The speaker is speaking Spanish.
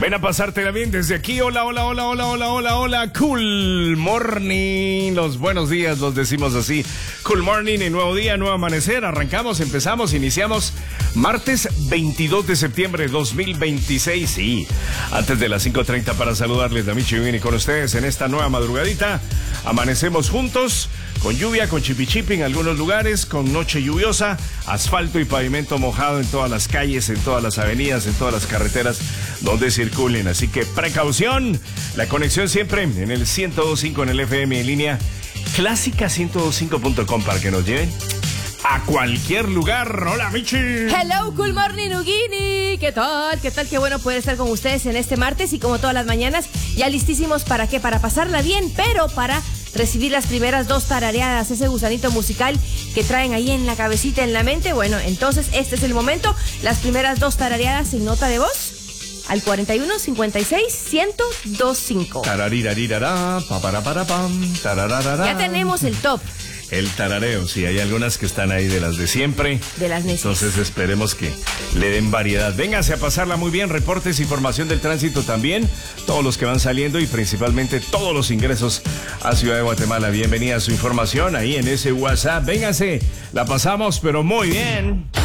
Ven a pasártela bien desde aquí. Hola, hola, hola, hola, hola, hola, hola. Cool morning. Los buenos días los decimos así. Cool morning y nuevo día, nuevo amanecer. Arrancamos, empezamos, iniciamos. Martes 22 de septiembre de 2026. Sí, antes de las 5:30 para saludarles, Damichi Vini con ustedes en esta nueva madrugadita. Amanecemos juntos. Con lluvia, con chipichipi en algunos lugares, con noche lluviosa, asfalto y pavimento mojado en todas las calles, en todas las avenidas, en todas las carreteras donde circulen. Así que precaución, la conexión siempre en el 102.5 en el FM en línea, clásica102.5.com para que nos lleven a cualquier lugar. Hola, Michi. Hello, Cool Morning, Ugini. ¿Qué tal? ¿Qué tal? Qué bueno poder estar con ustedes en este martes y como todas las mañanas, ya listísimos para qué, para pasarla bien, pero para recibir las primeras dos tarareadas, ese gusanito musical que traen ahí en la cabecita, en la mente. Bueno, entonces este es el momento. Las primeras dos tarareadas en nota de voz al 41 56 1025. Tararirarirará, paparapam, tarararara. Ya tenemos el top. El tarareo, sí, hay algunas que están ahí de las de siempre. De las necias. Entonces esperemos que le den variedad. Vénganse a pasarla muy bien, reportes, información del tránsito también, todos los que van saliendo y principalmente todos los ingresos a Ciudad de Guatemala. Bienvenida a su información ahí en ese WhatsApp. Vénganse, la pasamos pero muy bien.